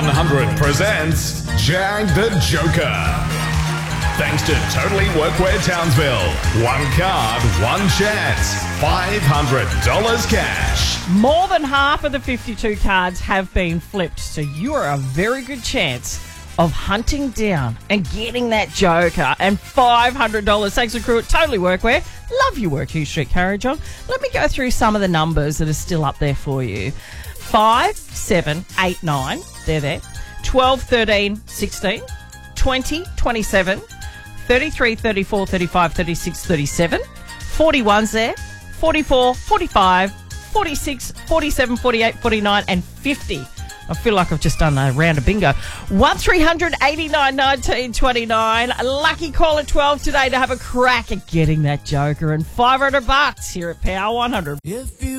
100 presents Jag the Joker. Thanks to Totally Workwear Townsville. One card, one chance. $500 cash. More than half of the 52 cards have been flipped, so you are a very good chance of hunting down and getting that Joker and $500. Thanks to the crew at Totally Workwear. Love your work, Hugh Street, Carriage-on. Let me go through some of the numbers that are still up there for you. 5, 7, 8, 9, they're there. 12, 13, 16, 20, 27, 33, 34, 35, 36, 37. 41's there. 44, 45, 46, 47, 48, 49 and 50. I feel like I've just done a round of bingo. 1389 19 29. Lucky caller 12 today to have a crack at getting that Joker and $500 here at Power 100. If you